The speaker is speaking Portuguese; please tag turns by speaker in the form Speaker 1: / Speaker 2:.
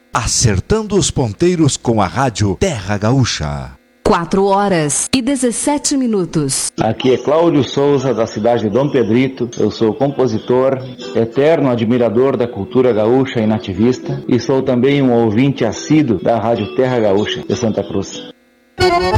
Speaker 1: acertando os ponteiros com a rádio Terra Gaúcha.
Speaker 2: 4h17.
Speaker 3: Aqui é Cláudio Souza, da cidade de Dom Pedrito. Eu sou compositor, eterno admirador da cultura gaúcha e nativista, e sou também um ouvinte assíduo da rádio Terra Gaúcha de Santa Cruz.